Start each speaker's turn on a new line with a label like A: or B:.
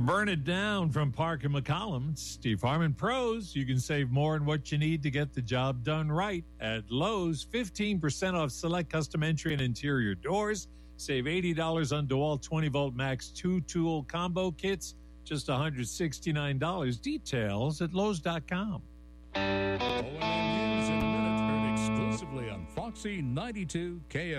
A: Burn It Down from Parker McCollum. It's Steve Harmon. Pros, you can save more on what you need to get the job done right at Lowe's. 15% off select custom entry and interior doors. Save $80 on DeWalt 20-volt max 2-tool combo kits. Just $169. Details at Lowe's.com.
B: O&M News in a minute, heard exclusively on Foxy 92 KF.